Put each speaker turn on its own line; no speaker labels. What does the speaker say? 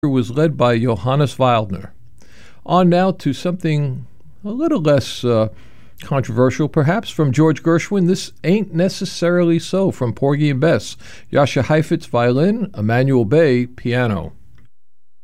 was led by Johannes Wildner. On now to something a little less controversial, perhaps, from George Gershwin. This Ain't Necessarily So from Porgy and Bess. Jascha Heifetz, violin, Emanuel Bay, piano.